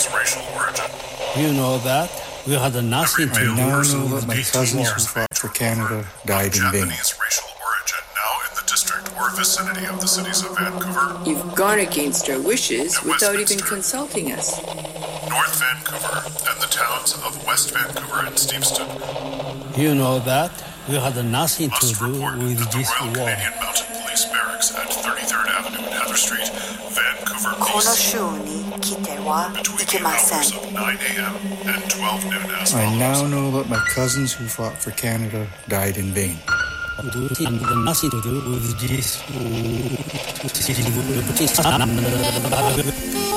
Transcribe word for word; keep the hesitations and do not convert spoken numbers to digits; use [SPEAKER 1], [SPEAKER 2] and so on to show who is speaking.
[SPEAKER 1] his racial origin.
[SPEAKER 2] You know that? We had nothing to do
[SPEAKER 3] now
[SPEAKER 2] with
[SPEAKER 3] know that my
[SPEAKER 2] this
[SPEAKER 3] cousins
[SPEAKER 2] war.
[SPEAKER 3] who fought for Canada died in vain.
[SPEAKER 1] Japanese racial origin now in the district or vicinity of the cities of Vancouver,
[SPEAKER 4] You've gone against our wishes without even consulting us.
[SPEAKER 1] North Vancouver, and the towns of West Vancouver and Steveston.
[SPEAKER 2] You know that? We had nothing to
[SPEAKER 1] Must
[SPEAKER 2] do
[SPEAKER 1] report
[SPEAKER 2] with
[SPEAKER 1] that the
[SPEAKER 2] this
[SPEAKER 1] Royal
[SPEAKER 2] war.
[SPEAKER 1] Canadian Mounted Police Barracks at thirty-third Avenue and Heather Street, Vancouver, B C,
[SPEAKER 5] この州に来てはい
[SPEAKER 1] between
[SPEAKER 5] け
[SPEAKER 1] the
[SPEAKER 5] ません
[SPEAKER 1] hours of nine a.m. and twelve noon as
[SPEAKER 3] I now
[SPEAKER 1] follows.
[SPEAKER 3] know that my cousins who fought for Canada died in vain.
[SPEAKER 2] And nothing to do with this.